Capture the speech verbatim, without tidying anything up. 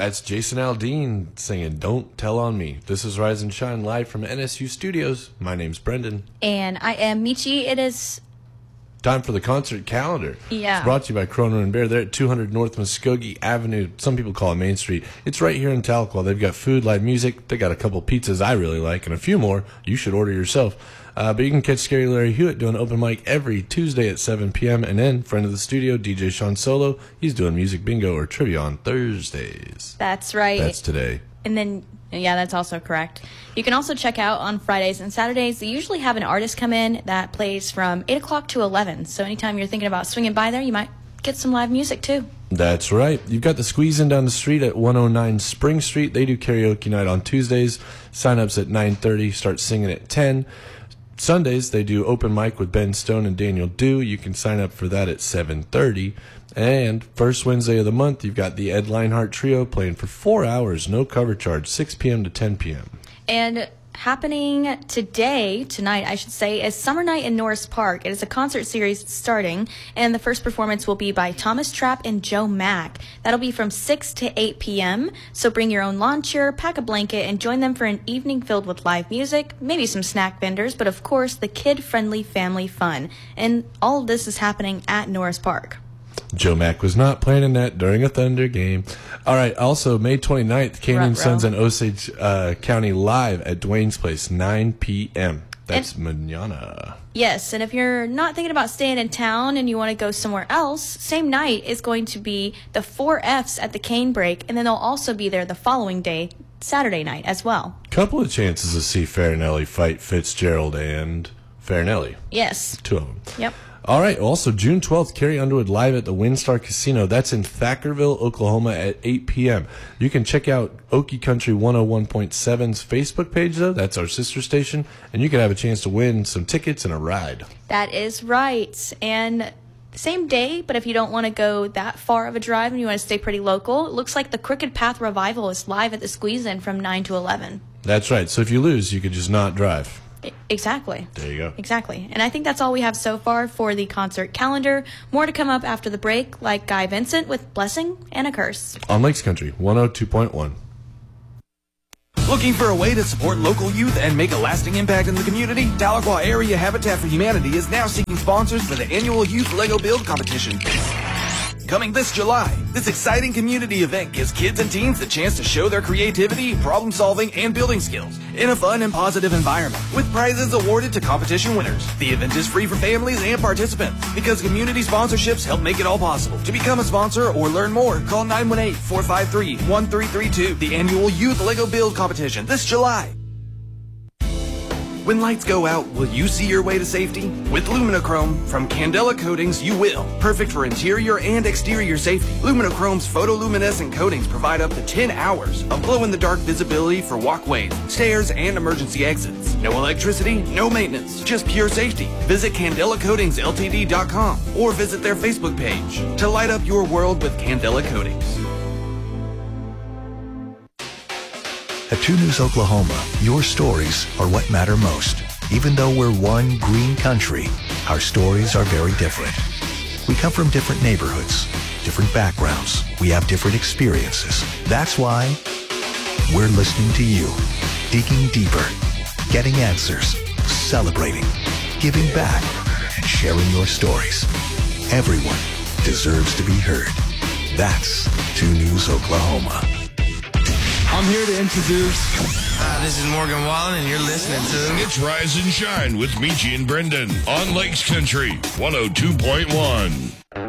That's Jason Aldean singing Don't Tell on Me. This is Rise and Shine live from N S U Studios. My name's Brendan. And I am Michi. It is time for the concert calendar. Yeah. It's brought to you by Croner and Bear. They're at two hundred North Muskogee Avenue. Some people call it Main Street. It's right here in Tahlequah. They've got food, live music. They got a couple pizzas I really like and a few more you should order yourself. Uh, but you can catch Scary Larry Hewitt doing open mic every Tuesday at seven p.m. And then, friend of the studio, D J Sean Solo, he's doing music bingo or trivia on Thursdays. That's right. That's today. And then, yeah, that's also correct. You can also check out on Fridays and Saturdays. They usually have an artist come in that plays from eight o'clock to eleven. So anytime you're thinking about swinging by there, you might get some live music, too. That's right. You've got the Squeeze In down the street at one oh nine Spring Street. They do karaoke night on Tuesdays. Sign-ups at nine thirty. Start singing at ten. Sundays, they do open mic with Ben Stone and Daniel Dew. You can sign up for that at seven thirty. And first Wednesday of the month, you've got the Ed Leinhart Trio playing for four hours, no cover charge, six p.m. to ten p.m. And happening today, tonight, I should say, is Summer Night in Norris Park. It is a concert series starting, and the first performance will be by Thomas Trapp and Joe Mack. That'll be from six to eight p.m., so bring your own lawn chair, pack a blanket, and join them for an evening filled with live music, maybe some snack vendors, but of course, the kid-friendly family fun. And all of this is happening at Norris Park. Joe Mack was not playing a net during a Thunder game. All right, also, May twenty-ninth, Canyon Sons and Osage uh, County live at Dwayne's Place, nine p.m. That's and, mañana. Yes, and if you're not thinking about staying in town and you want to go somewhere else, same night is going to be the four F's at the Cane Break, and then they'll also be there the following day, Saturday night, as well. Couple of chances to see Farinelli fight Fitzgerald and Farinelli. Yes. Two of them. Yep. All right, also June twelfth, Carrie Underwood live at the WinStar Casino. That's in Thackerville, Oklahoma at eight p.m. You can check out Okie Country one oh one point seven's Facebook page, though. That's our sister station. And you can have a chance to win some tickets and a ride. That is right. And same day, but if you don't want to go that far of a drive and you want to stay pretty local, it looks like the Crooked Path Revival is live at the Squeeze In from nine to eleven. That's right. So if you lose, you could just not drive. Exactly. There you go. Exactly. And I think that's all we have so far for the concert calendar. More to come up after the break, like Guy Vincent with Blessing and a Curse. On Lakes Country, one oh two point one. Looking for a way to support local youth and make a lasting impact in the community? Tahlequah Area Habitat for Humanity is now seeking sponsors for the annual Youth Lego Build Competition. Coming this July, this exciting community event gives kids and teens the chance to show their creativity, problem solving, and building skills in a fun and positive environment, with prizes awarded to competition winners. The event is free for families and participants because community sponsorships help make it all possible. To become a sponsor or learn more, call nine one eight, four five three, one three three two. The annual Youth Lego Build Competition this July. When lights go out, will you see your way to safety? With Luminochrome from Candela Coatings, you will. Perfect for interior and exterior safety. Luminochrome's photoluminescent coatings provide up to ten hours of glow-in-the-dark visibility for walkways, stairs, and emergency exits. No electricity, no maintenance, just pure safety. Visit Candela Coatings L T D dot com or visit their Facebook page to light up your world with Candela Coatings. At two News Oklahoma, your stories are what matter most. Even though we're one green country, our stories are very different. We come from different neighborhoods, different backgrounds. We have different experiences. That's why we're listening to you, digging deeper, getting answers, celebrating, giving back, and sharing your stories. Everyone deserves to be heard. That's two News Oklahoma. I'm here to introduce... Uh, this is Morgan Wallen, and you're listening to... It's Rise and Shine with Michi and Brendan on Lakes Country one oh two point one.